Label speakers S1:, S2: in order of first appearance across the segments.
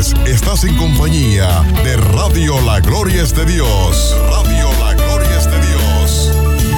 S1: tardes estás en compañía de Radio La Gloria es de Dios. Radio La Gloria es de Dios.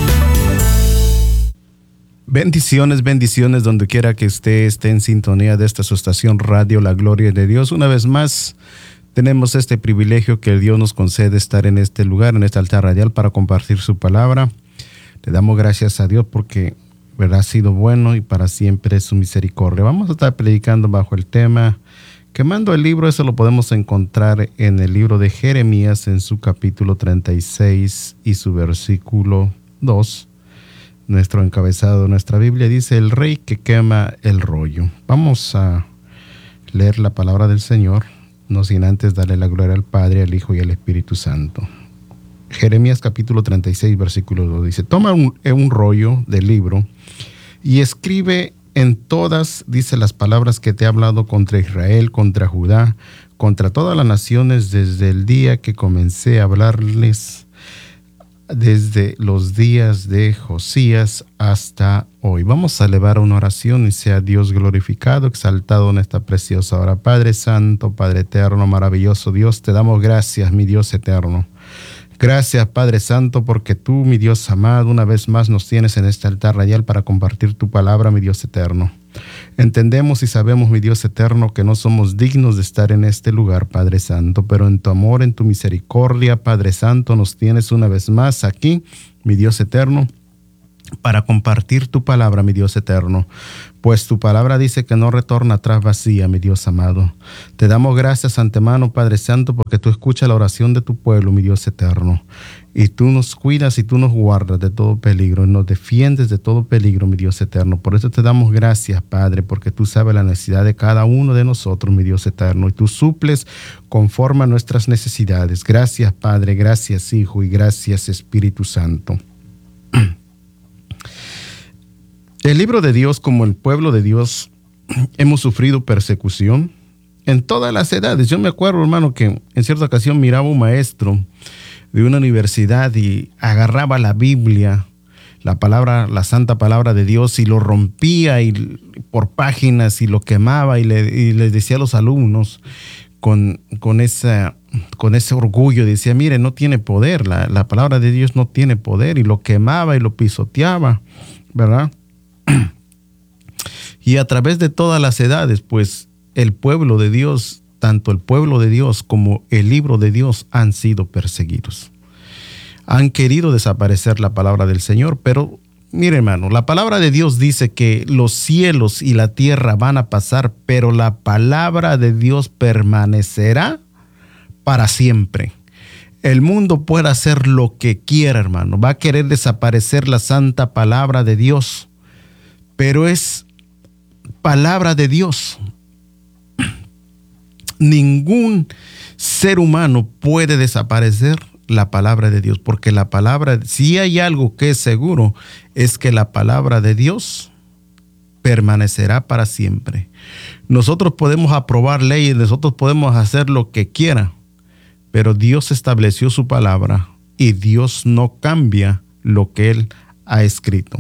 S2: Bendiciones, bendiciones donde quiera que esté en sintonía de esta su estación Radio La Gloria es de Dios. Una vez más tenemos este privilegio que Dios nos concede estar en este lugar, en este altar radial para compartir su palabra. Le damos gracias a Dios porque ha sido bueno y para siempre es su misericordia. Vamos a estar predicando bajo el tema Quemando el Libro. Eso lo podemos encontrar en el libro de Jeremías en su capítulo 36 y su versículo 2. Nuestro encabezado de nuestra Biblia dice: el rey que quema el rollo. Vamos a leer la palabra del Señor, no sin antes darle la gloria al Padre, al Hijo y al Espíritu Santo. Jeremías capítulo 36 versículo 2 dice: toma un rollo del libro y escribe en todas, dice, las palabras que te he hablado contra Israel, contra Judá, contra todas las naciones desde el día que comencé a hablarles, desde los días de Josías hasta hoy. Vamos a elevar una oración y sea Dios glorificado, exaltado en esta preciosa hora. Padre Santo, Padre Eterno, maravilloso Dios, te damos gracias, mi Dios eterno. Gracias, Padre Santo, porque tú, mi Dios amado, una vez más nos tienes en este altar radial para compartir tu palabra, mi Dios eterno. Entendemos y sabemos, mi Dios eterno, que no somos dignos de estar en este lugar, Padre Santo, pero en tu amor, en tu misericordia, Padre Santo, nos tienes una vez más aquí, mi Dios eterno, para compartir tu palabra, mi Dios eterno, pues tu palabra dice que no retorna atrás vacía, mi Dios amado. Te damos gracias antemano, Padre Santo, porque tú escuchas la oración de tu pueblo, mi Dios eterno, y tú nos cuidas y tú nos guardas de todo peligro, y nos defiendes de todo peligro, mi Dios eterno. Por eso te damos gracias, Padre, porque tú sabes la necesidad de cada uno de nosotros, mi Dios eterno, y tú suples conforme a nuestras necesidades. Gracias, Padre, gracias, Hijo, y gracias, Espíritu Santo. El libro de Dios, como el pueblo de Dios, hemos sufrido persecución en todas las edades. Yo me acuerdo, hermano, que en cierta ocasión miraba un maestro de una universidad y agarraba la Biblia, la palabra, la santa palabra de Dios, y lo rompía por páginas y lo quemaba y les decía a los alumnos con ese orgullo, decía: mire, no tiene poder, la palabra de Dios no tiene poder, y lo quemaba y lo pisoteaba, ¿verdad? Y a través de todas las edades, pues el pueblo de Dios, tanto el pueblo de Dios como el libro de Dios han sido perseguidos. Han querido desaparecer la palabra del Señor, pero mire, hermano, la palabra de Dios dice que los cielos y la tierra van a pasar, pero la palabra de Dios permanecerá para siempre. El mundo puede hacer lo que quiera, hermano. Va a querer desaparecer la santa palabra de Dios, pero es palabra de Dios. Ningún ser humano puede desaparecer la palabra de Dios, porque la palabra, si hay algo que es seguro, es que la palabra de Dios permanecerá para siempre. Nosotros podemos aprobar leyes, nosotros podemos hacer lo que quiera, pero Dios estableció su palabra y Dios no cambia lo que Él ha escrito.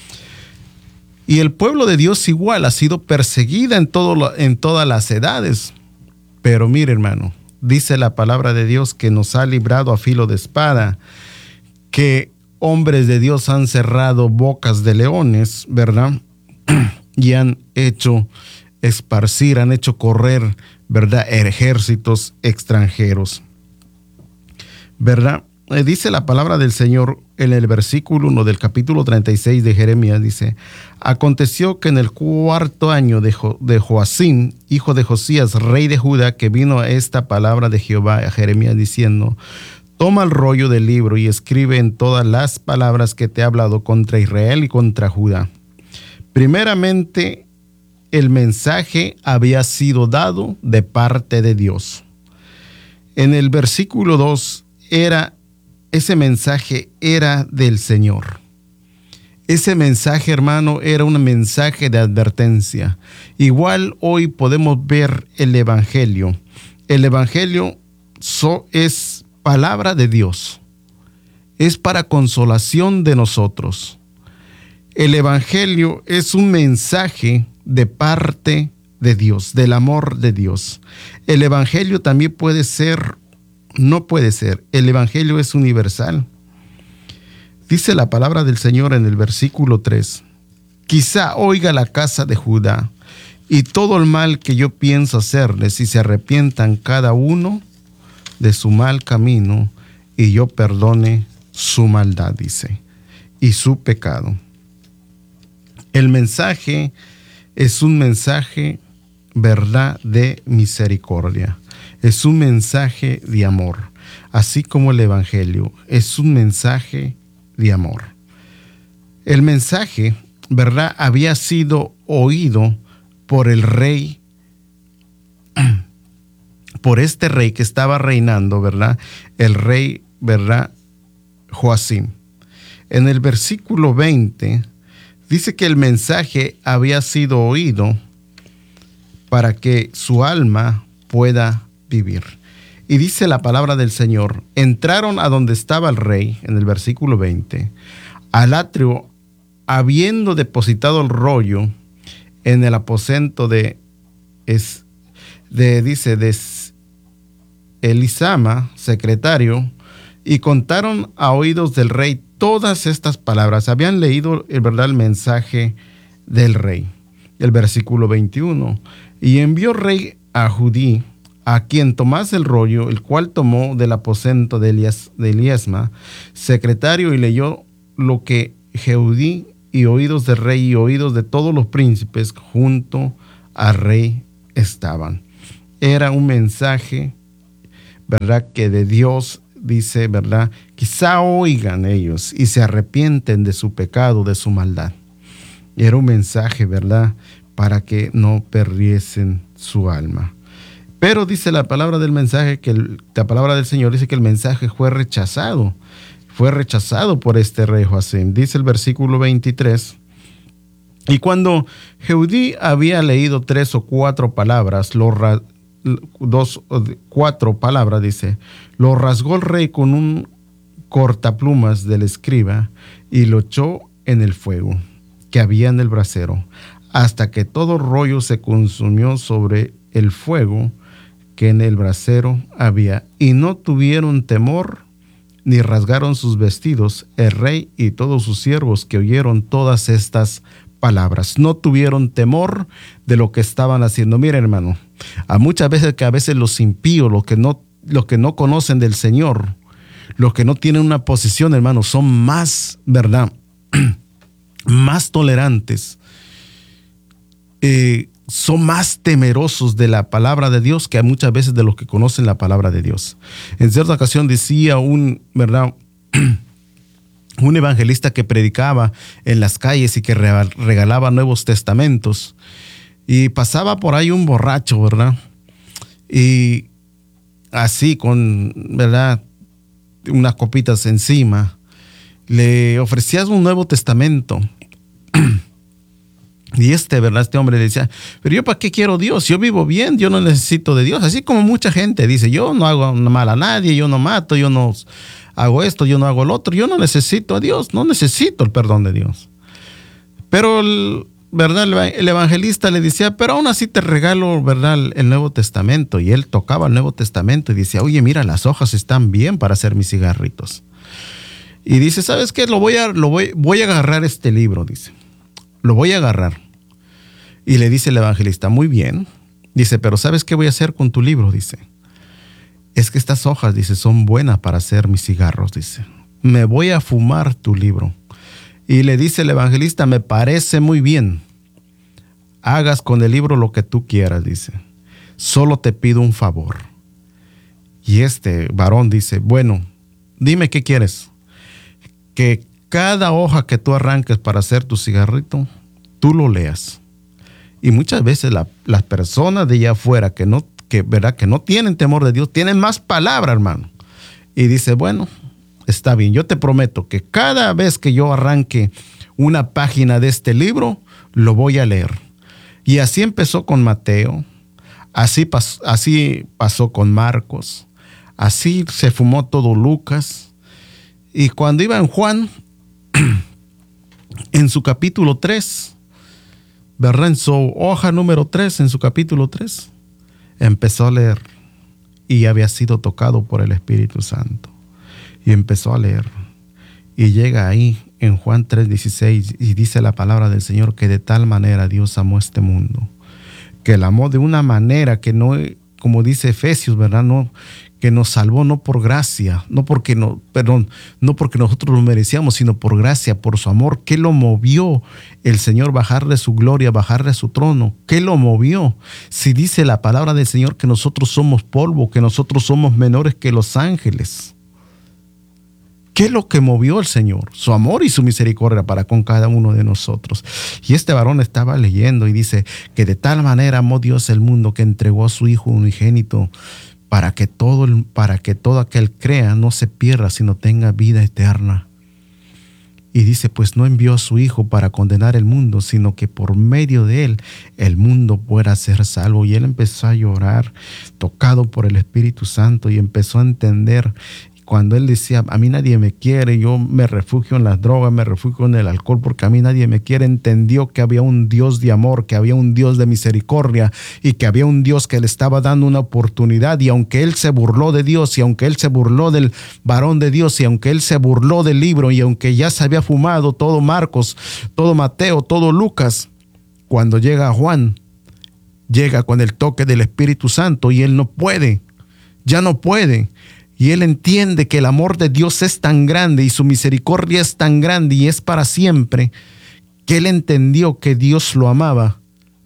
S2: Y el pueblo de Dios igual ha sido perseguida en todas las edades. Pero mire, hermano, dice la palabra de Dios que nos ha librado a filo de espada, que hombres de Dios han cerrado bocas de leones, ¿verdad? Y han hecho esparcir, han hecho correr, ¿verdad?, ejércitos extranjeros, ¿verdad? Dice la palabra del Señor en el versículo 1 del capítulo 36 de Jeremías, dice: aconteció que en el 4º año de Joacim, hijo de Josías, rey de Judá, que vino a esta palabra de Jehová a Jeremías diciendo: toma el rollo del libro y escribe en todas las palabras que te he hablado contra Israel y contra Judá. Primeramente, el mensaje había sido dado de parte de Dios. En el versículo 2 ese mensaje era del Señor. Ese mensaje, hermano, era un mensaje de advertencia. Igual hoy podemos ver el Evangelio. El Evangelio es palabra de Dios. Es para consolación de nosotros. El Evangelio es un mensaje de parte de Dios, del amor de Dios. El evangelio también puede ser, no puede ser, el evangelio es universal. Dice la palabra del Señor en el versículo 3, quizá oiga la casa de Judá y todo el mal que yo pienso hacerles y se arrepientan cada uno de su mal camino y yo perdone su maldad, dice, y su pecado. El mensaje es un mensaje, verdad, de misericordia. Es un mensaje de amor, así como el evangelio es un mensaje de amor. El mensaje, verdad, había sido oído por el rey, por este rey que estaba reinando, verdad, el rey, verdad, Joacim. En el versículo 20 dice que el mensaje había sido oído para que su alma pueda vivir. Y dice la palabra del Señor, entraron a donde estaba el rey, en el versículo 20, al atrio, habiendo depositado el rollo en el aposento de Elisama, secretario, y contaron a oídos del rey todas estas palabras. Habían leído, verdad, el mensaje del rey. El versículo 21. Y envió el rey a Judí, a quien tomase el rollo, el cual tomó del aposento de Eliasma, secretario, y leyó lo que Jehudí y oídos del rey y oídos de todos los príncipes junto al rey estaban. Era un mensaje, verdad, que de Dios, dice, verdad, quizá oigan ellos y se arrepienten de su pecado, de su maldad. Era un mensaje, verdad, para que no perdiesen su alma. Pero dice la palabra del mensaje, la palabra del Señor dice que el mensaje fue rechazado por este rey Joacim. Dice el versículo 23, y cuando Jehudí había leído 3 o 4 palabras, 2 o 4 palabras, dice, lo rasgó el rey con un cortaplumas del escriba y lo echó en el fuego que había en el brasero, hasta que todo el rollo se consumió sobre el fuego que en el brasero había, y no tuvieron temor ni rasgaron sus vestidos el rey y todos sus siervos que oyeron todas estas palabras. No tuvieron temor de lo que estaban haciendo. Mira, hermano, muchas veces los impíos, los que no conocen del Señor, los que no tienen una posición, hermano, son más, ¿verdad?, más tolerantes, son más temerosos de la palabra de Dios que muchas veces de los que conocen la palabra de Dios. En cierta ocasión decía ¿verdad?, un evangelista que predicaba en las calles y que regalaba Nuevos Testamentos, y pasaba por ahí un borracho, ¿verdad? Y así con, ¿verdad?, unas copitas encima, le ofrecías un Nuevo Testamento. Y ¿verdad?, este hombre le decía, pero yo ¿para qué quiero Dios? Yo vivo bien, yo no necesito de Dios. Así como mucha gente dice, yo no hago mal a nadie, yo no mato, yo no hago esto, yo no hago lo otro, yo no necesito a Dios, no necesito el perdón de Dios. Pero ¿verdad?, el evangelista le decía, pero aún así te regalo, ¿verdad?, el Nuevo Testamento. Y él tocaba el Nuevo Testamento y decía, oye, mira, las hojas están bien para hacer mis cigarritos. Y dice, ¿sabes qué? Voy a agarrar este libro, dice. Lo voy a agarrar. Y le dice el evangelista, muy bien. Dice, pero ¿sabes qué voy a hacer con tu libro? Dice, es que estas hojas, dice, son buenas para hacer mis cigarros, dice. Me voy a fumar tu libro. Y le dice el evangelista, me parece muy bien. Hagas con el libro lo que tú quieras, dice. Solo te pido un favor. Y este varón dice, bueno, dime qué quieres. Que cada hoja que tú arranques para hacer tu cigarrito, tú lo leas. Y muchas veces las personas de allá afuera ¿verdad?, que no tienen temor de Dios, tienen más palabra, hermano. Y dice, bueno, está bien, yo te prometo que cada vez que yo arranque una página de este libro, lo voy a leer. Y así empezó con Mateo, así pasó con Marcos, así se fumó todo Lucas. Y cuando iba en Juan, en su capítulo 3, ¿verdad? En su hoja número 3, en su capítulo 3, empezó a leer y había sido tocado por el Espíritu Santo. Y empezó a leer. Y llega ahí en Juan 3:16 y dice la palabra del Señor que de tal manera Dios amó este mundo, que el amó de una manera que no, como dice Efesios, ¿verdad? No, que nos salvó no por gracia, no porque nosotros lo merecíamos, sino por gracia, por su amor. ¿Qué lo movió el Señor bajar de su gloria, bajar de su trono? ¿Qué lo movió? Si dice la palabra del Señor que nosotros somos polvo, que nosotros somos menores que los ángeles. ¿Qué es lo que movió el Señor? Su amor y su misericordia para con cada uno de nosotros. Y este varón estaba leyendo y dice que de tal manera amó Dios el mundo que entregó a su Hijo unigénito para que todo aquel crea no se pierda, sino tenga vida eterna. Y dice, pues no envió a su Hijo para condenar el mundo, sino que por medio de él el mundo pueda ser salvo. Y él empezó a llorar, tocado por el Espíritu Santo, y empezó a entender. Cuando él decía, a mí nadie me quiere, yo me refugio en las drogas, me refugio en el alcohol, porque a mí nadie me quiere, entendió que había un Dios de amor, que había un Dios de misericordia y que había un Dios que le estaba dando una oportunidad. Y aunque él se burló de Dios, y aunque él se burló del varón de Dios, y aunque él se burló del libro, y aunque ya se había fumado todo Marcos, todo Mateo, todo Lucas, cuando llega Juan, llega con el toque del Espíritu Santo y él no puede, ya no puede. Y él entiende que el amor de Dios es tan grande y su misericordia es tan grande y es para siempre, que él entendió que Dios lo amaba.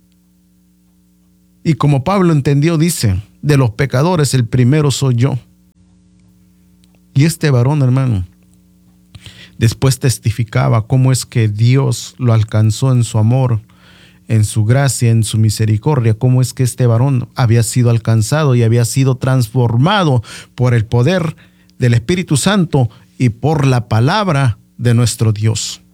S2: Y como Pablo entendió, dice, de los pecadores el primero soy yo. Y este varón, hermano, después testificaba cómo es que Dios lo alcanzó en su amor, en su gracia, en su misericordia, cómo es que este varón había sido alcanzado y había sido transformado por el poder del Espíritu Santo y por la palabra de nuestro Dios.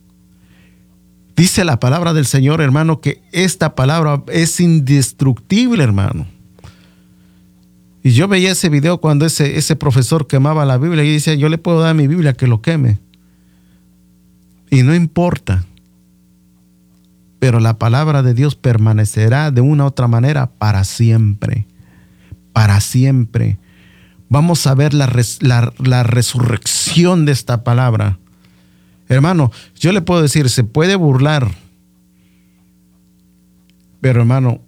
S2: Dice la palabra del Señor, hermano, que esta palabra es indestructible, hermano. Y yo veía ese video cuando ese profesor quemaba la Biblia y decía, yo le puedo dar mi Biblia que lo queme. Y no importa. Pero la palabra de Dios permanecerá de una u otra manera para siempre. Para siempre. Vamos a ver la resurrección de esta palabra. Hermano, yo le puedo decir, se puede burlar. Pero hermano,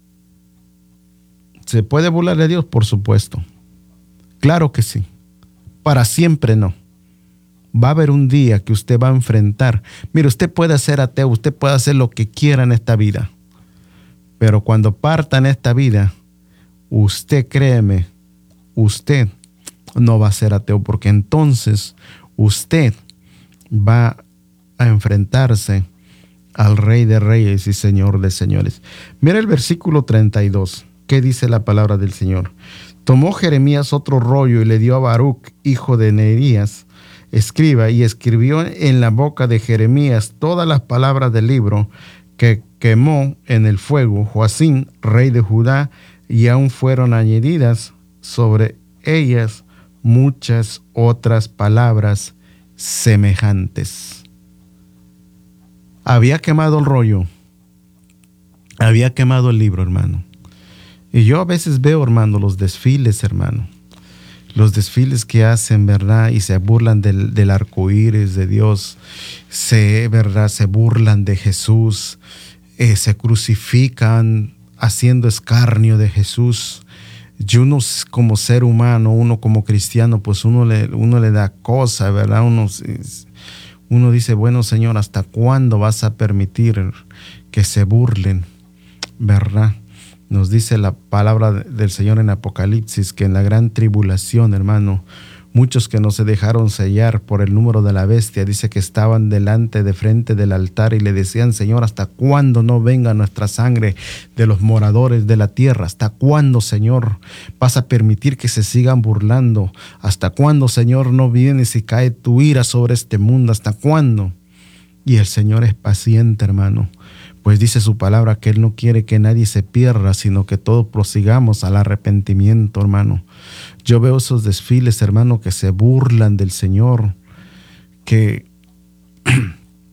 S2: ¿se puede burlar de Dios? Por supuesto. Claro que sí. Para siempre no. Va a haber un día que usted va a enfrentar. Mire, usted puede ser ateo, usted puede hacer lo que quiera en esta vida. Pero cuando parta en esta vida, usted, créeme, usted no va a ser ateo, porque entonces usted va a enfrentarse al Rey de Reyes y Señor de Señores. Mira el versículo 32. ¿Qué dice la palabra del Señor? Tomó Jeremías otro rollo y le dio a Baruch, hijo de Nerías, escriba, y escribió en la boca de Jeremías todas las palabras del libro que quemó en el fuego Joacim, rey de Judá, y aún fueron añadidas sobre ellas muchas otras palabras semejantes. Había quemado el rollo, había quemado el libro, hermano. Y yo a veces veo, hermano, los desfiles, hermano. Los desfiles que hacen, ¿verdad? Y se burlan del arco iris de Dios. ¿Verdad? Se burlan de Jesús. Se crucifican haciendo escarnio de Jesús. Y uno como ser humano, uno como cristiano, pues uno le da cosa, ¿verdad? Uno dice, bueno, Señor, ¿hasta cuándo vas a permitir que se burlen? ¿Verdad? Nos dice la palabra del Señor en Apocalipsis que en la gran tribulación, hermano, muchos que no se dejaron sellar por el número de la bestia, dice que estaban de frente del altar y le decían, Señor, ¿hasta cuándo no venga nuestra sangre de los moradores de la tierra? ¿Hasta cuándo, Señor, vas a permitir que se sigan burlando? ¿Hasta cuándo, Señor, no vienes y cae tu ira sobre este mundo? ¿Hasta cuándo? Y el Señor es paciente, hermano. Pues dice su palabra que Él no quiere que nadie se pierda, sino que todos prosigamos al arrepentimiento, hermano. Yo veo esos desfiles, hermano, que se burlan del Señor, que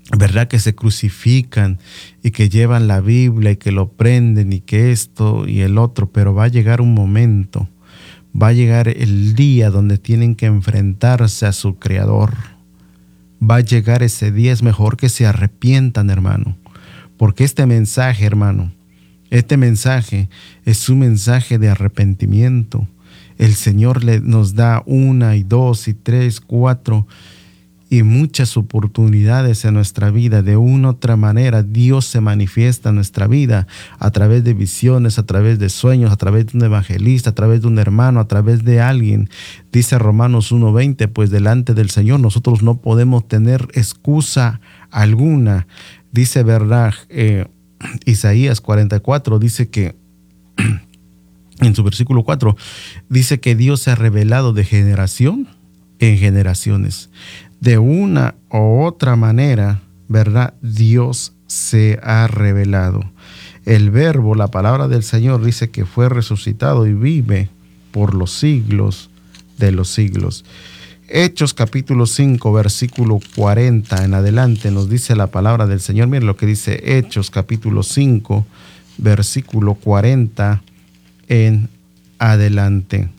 S2: ¿verdad? Que se crucifican y que llevan la Biblia y que lo prenden y que esto y el otro, pero va a llegar un momento, va a llegar el día donde tienen que enfrentarse a su Creador. Va a llegar ese día, es mejor que se arrepientan, hermano, porque este mensaje, hermano, este mensaje es un mensaje de arrepentimiento. El Señor nos da 1 y 2 y 3, 4 y muchas oportunidades en nuestra vida. De una u otra manera, Dios se manifiesta en nuestra vida a través de visiones, a través de sueños, a través de un evangelista, a través de un hermano, a través de alguien. Dice Romanos 1:20, pues delante del Señor nosotros no podemos tener excusa alguna. Dice, ¿verdad? Isaías 44 dice que, en su versículo 4, dice que Dios se ha revelado de generación en generaciones. De una u otra manera, ¿verdad? Dios se ha revelado. El verbo, la palabra del Señor, dice que fue resucitado y vive por los siglos de los siglos. Hechos capítulo 5, versículo 40 en adelante nos dice la palabra del Señor. Miren lo que dice Hechos capítulo 5, versículo 40 en adelante.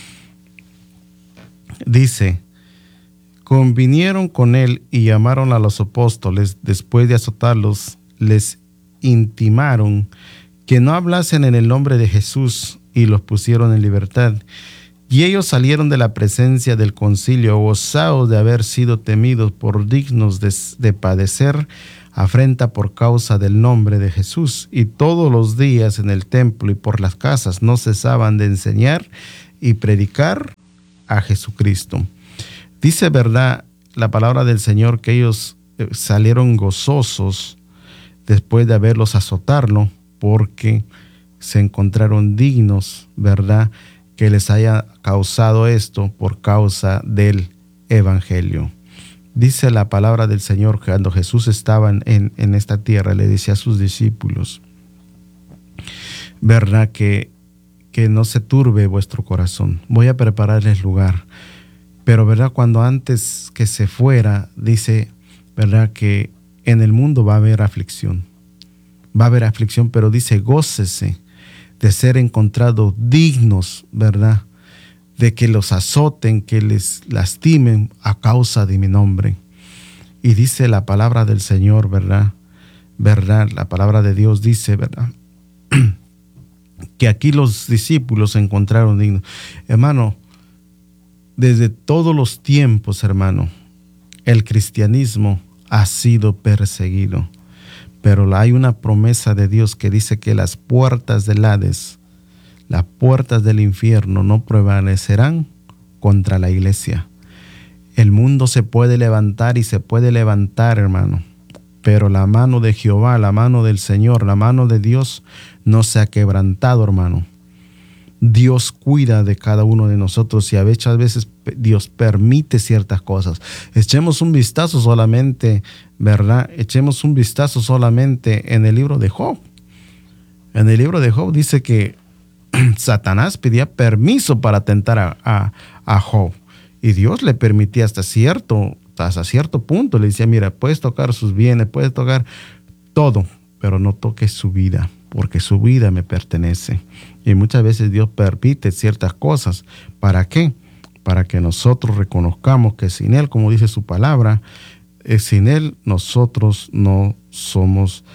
S2: Dice: convinieron con él y llamaron a los apóstoles. Después de azotarlos, les intimaron que no hablasen en el nombre de Jesús y los pusieron en libertad. Y ellos salieron de la presencia del concilio, gozados de haber sido temidos por dignos de padecer afrenta por causa del nombre de Jesús. Y todos los días en el templo y por las casas no cesaban de enseñar y predicar a Jesucristo. Dice, ¿verdad?, la palabra del Señor que ellos salieron gozosos después de haberlos azotado, porque se encontraron dignos, ¿verdad?, que les haya causado esto por causa del Evangelio. Dice la palabra del Señor que cuando Jesús estaba en esta tierra, le decía a sus discípulos, ¿verdad?, que no se turbe vuestro corazón. Voy a prepararles lugar. Pero, ¿verdad?, cuando antes que se fuera, dice, ¿verdad?, que en el mundo va a haber aflicción. Va a haber aflicción, pero dice, gócese de ser encontrados dignos, ¿verdad?, de que los azoten, que les lastimen a causa de mi nombre. Y dice la palabra del Señor, ¿verdad? La palabra de Dios dice, ¿verdad?, que aquí los discípulos se encontraron dignos. Hermano, desde todos los tiempos, hermano, el cristianismo ha sido perseguido. Pero hay una promesa de Dios que dice que las puertas del Hades, las puertas del infierno no prevalecerán contra la iglesia. El mundo se puede levantar y se puede levantar, hermano, pero la mano de Jehová, la mano del Señor, la mano de Dios no se ha quebrantado, hermano. Dios cuida de cada uno de nosotros y a veces Dios permite ciertas cosas. Echemos un vistazo solamente, ¿verdad? Echemos un vistazo solamente en el libro de Job. En el libro de Job dice que Satanás pedía permiso para tentar a Job. Y Dios le permitía hasta cierto punto. Le decía, mira, puedes tocar sus bienes, puedes tocar todo, pero no toques su vida, porque su vida me pertenece. Y muchas veces Dios permite ciertas cosas. ¿Para qué? Para que nosotros reconozcamos que sin Él, como dice su palabra, sin Él nosotros no somos,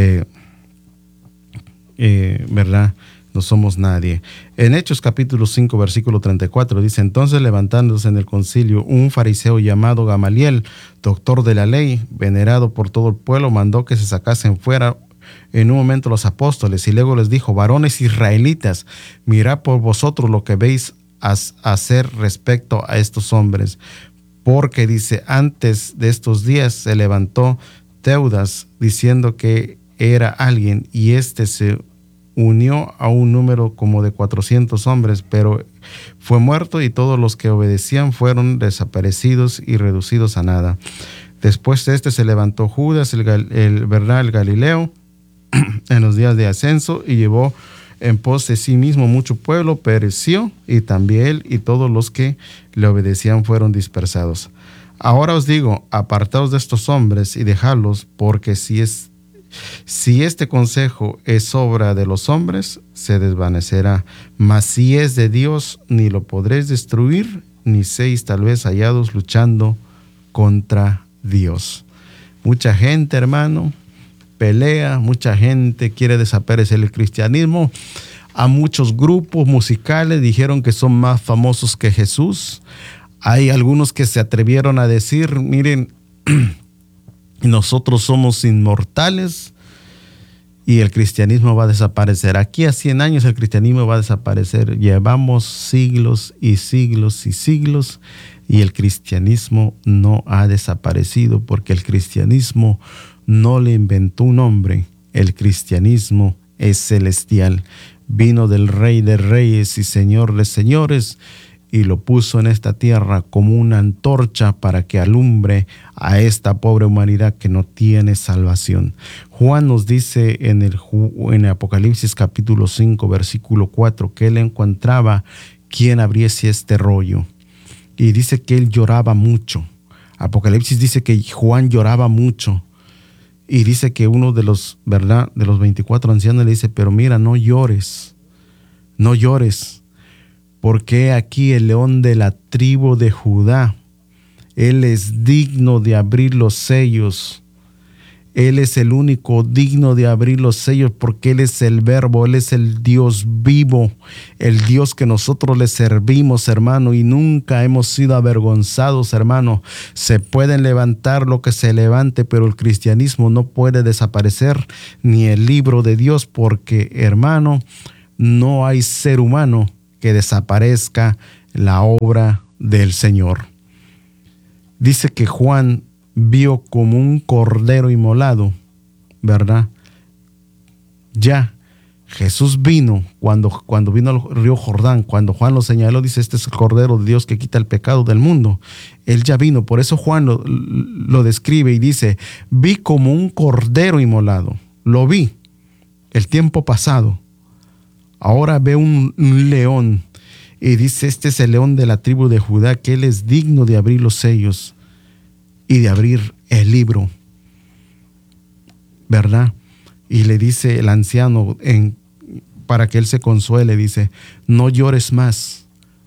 S2: ¿verdad?, no somos nadie. En Hechos capítulo 5, versículo 34 dice, entonces levantándose en el concilio un fariseo llamado Gamaliel, doctor de la ley, venerado por todo el pueblo, mandó que se sacasen fuera en un momento los apóstoles y luego les dijo, varones israelitas, mirad por vosotros lo que veis hacer respecto a estos hombres, porque dice, antes de estos días se levantó Teudas diciendo que era alguien y se unió a un número como de 400 hombres, pero fue muerto y todos los que obedecían fueron desaparecidos y reducidos a nada. Después de se levantó Judas, el Galileo, en los días de ascenso y llevó en pos de sí mismo mucho pueblo, pereció y también él y todos los que le obedecían fueron dispersados. Ahora os digo, apartaos de estos hombres y dejadlos, porque si este consejo es obra de los hombres, se desvanecerá. Mas si es de Dios, ni lo podréis destruir, ni seis tal vez hallados luchando contra Dios. Mucha gente, hermano, pelea, mucha gente quiere desaparecer el cristianismo. A muchos grupos musicales dijeron que son más famosos que Jesús. Hay algunos que se atrevieron a decir, miren, nosotros somos inmortales y el cristianismo va a desaparecer. Aquí a 100 años el cristianismo va a desaparecer. Llevamos siglos y siglos y siglos y el cristianismo no ha desaparecido, porque el cristianismo no le inventó un hombre. El cristianismo es celestial. Vino del Rey de Reyes y Señor de Señores, y lo puso en esta tierra como una antorcha para que alumbre a esta pobre humanidad que no tiene salvación. Juan nos dice en el Apocalipsis capítulo 5, versículo 4, que él encontraba quien abriese este rollo. Y dice que él lloraba mucho. Apocalipsis dice que Juan lloraba mucho. Y dice que uno de los 24 ancianos le dice, pero mira, no llores, porque aquí el león de la tribu de Judá, él es digno de abrir los sellos. Él es el único digno de abrir los sellos, porque Él es el Verbo, Él es el Dios vivo, el Dios que nosotros le servimos, hermano, y nunca hemos sido avergonzados, hermano. Se pueden levantar lo que se levante, pero el cristianismo no puede desaparecer, ni el libro de Dios, porque, hermano, no hay ser humano que desaparezca la obra del Señor. Dice que Juan vio como un cordero inmolado, ¿verdad? Ya Jesús vino cuando vino al río Jordán, cuando Juan lo señaló, dice, este es el Cordero de Dios que quita el pecado del mundo. Él ya vino, por eso Juan lo describe y dice, vi como un cordero inmolado, lo vi el tiempo pasado. Ahora ve un león y dice, este es el león de la tribu de Judá, que él es digno de abrir los sellos y de abrir el libro, ¿verdad? Y le dice el anciano, para que él se consuele, dice, no llores más,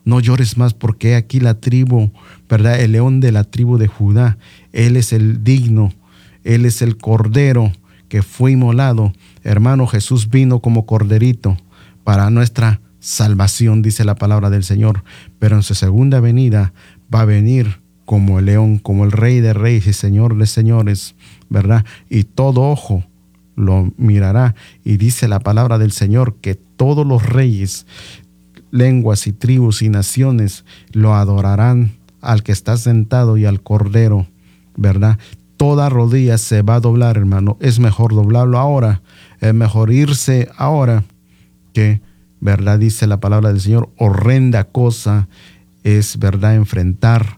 S2: porque aquí la tribu, ¿verdad? El león de la tribu de Judá, él es el digno, él es el cordero que fue inmolado. Hermano, Jesús vino como corderito para nuestra salvación, dice la palabra del Señor, pero en su segunda venida va a venir como el león, como el Rey de Reyes y Señor de Señores, ¿verdad? Y todo ojo lo mirará, y dice la palabra del Señor que todos los reyes, lenguas y tribus y naciones lo adorarán al que está sentado y al Cordero, ¿verdad? Toda rodilla se va a doblar, hermano. Es mejor doblarlo ahora, es mejor irse ahora que, ¿verdad? Dice la palabra del Señor, horrenda cosa es, ¿verdad?, enfrentar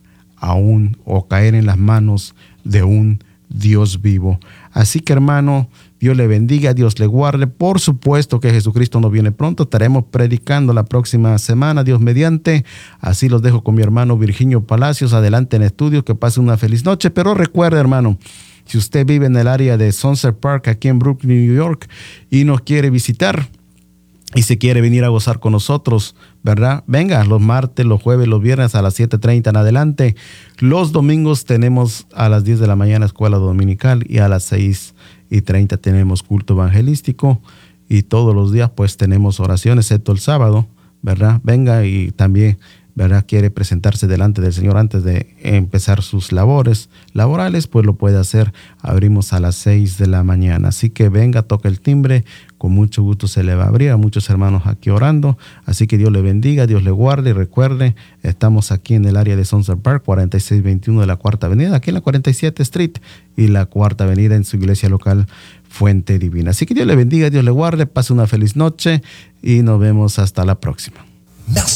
S2: o caer en las manos de un Dios vivo. Así que, hermano, Dios le bendiga, Dios le guarde. Por supuesto que Jesucristo no viene pronto. Estaremos predicando la próxima semana, Dios mediante. Así los dejo con mi hermano Virginio Palacios. Adelante en estudio, que pase una feliz noche. Pero recuerde, hermano, si usted vive en el área de Sunset Park, aquí en Brooklyn, New York, y nos quiere visitar y se quiere venir a gozar con nosotros, ¿verdad? Venga, los martes, los jueves, los viernes a las 7:30 en adelante. Los domingos tenemos a las 10 de la mañana escuela dominical, y a las 6:30 tenemos culto evangelístico, y todos los días pues tenemos oraciones, excepto el sábado, ¿verdad? Venga, y también, ¿verdad?, quiere presentarse delante del Señor antes de empezar sus labores laborales, pues lo puede hacer. Abrimos a las 6 de la mañana. Así que venga, toque el timbre, con mucho gusto se le va a abrir. A muchos hermanos aquí orando. Así que Dios le bendiga, Dios le guarde. Y recuerde, estamos aquí en el área de Sunset Park, 4621 de la Cuarta Avenida, aquí en la 47 Street y la Cuarta Avenida, en su iglesia local Fuente Divina. Así que Dios le bendiga, Dios le guarde, pase una feliz noche y nos vemos hasta la próxima.